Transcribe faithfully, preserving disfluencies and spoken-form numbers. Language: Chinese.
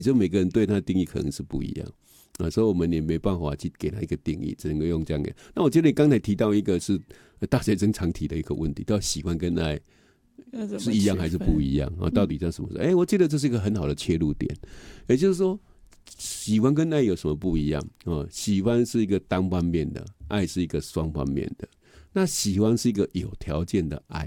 就每个人对他的定义可能是不一样啊，所以我们也没办法去给他一个定义，只能够用这样的。那我觉得你刚才提到一个是大学生常提的一个问题，到喜欢跟爱是一样还是不一样啊？到底在什么时候？哎、欸，我觉得这是一个很好的切入点，也就是说，喜欢跟爱有什么不一样啊？喜欢是一个单方面的，爱是一个双方面的。那喜欢是一个有条件的爱